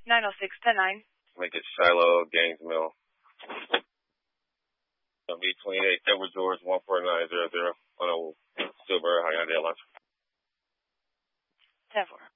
906-10-9. Lincoln, Shiloh, Gangs Mill. B28, Edward George, 14900, on a Silver, Hyundai Elantra. 10-4.